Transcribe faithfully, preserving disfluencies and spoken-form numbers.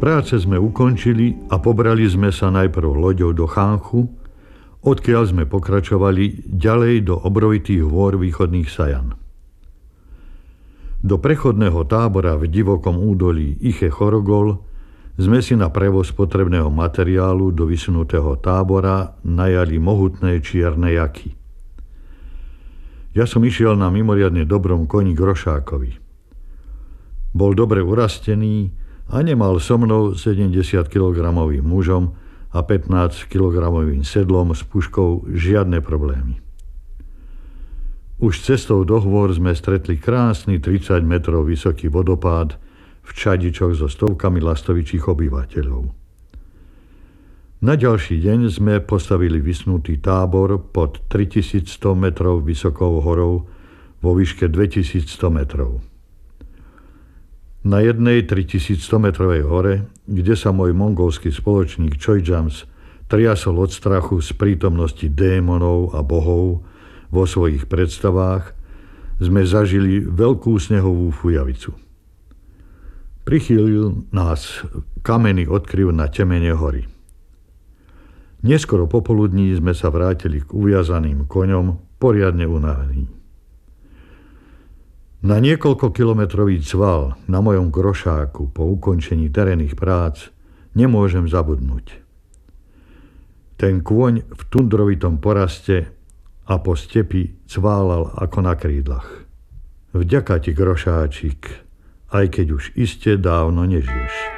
Práce sme ukončili a pobrali sme sa najprv loďou do Chánchu, odkiaľ sme pokračovali ďalej do obrovitých hôr východných Sajan. Do prechodného tábora v divokom údolí Iche Chorogol sme si na prevoz potrebného materiálu do vysunutého tábora najali mohutné čierne jaky. Ja som išiel na mimoriadne dobrom koni Grošákovi. Bol dobre urastený a nemal so mnou sedemdesiatkilogramovým mužom a pätnásťkilogramovým sedlom s puškou žiadne problémy. Už cestou do hôr sme stretli krásny tridsať metrov vysoký vodopád v Čadičoch so stovkami lastovičích obyvateľov. Na ďalší deň sme postavili vysnutý tábor pod tritisícsto metrov vysokou horou vo výške dvetisícsto metrov. Na jednej tritisícsto metrovej hore, kde sa môj mongolský spoločník Čojjams triasol od strachu z prítomnosti démonov a bohov vo svojich predstavách, sme zažili veľkú snehovú fujavicu. Prichýlil nás kamenný odkryv na temene hory. Neskoro popoludní sme sa vrátili k uviazaným koňom, poriadne unavení. Na niekoľkokilometrový cval na mojom Grošáku po ukončení terénnych prác nemôžem zabudnúť. Ten kôň v tundrovitom poraste a po stepi cválal ako na krídlach. Vďaka ti, Grošáčik, aj keď už iste dávno nežiješ.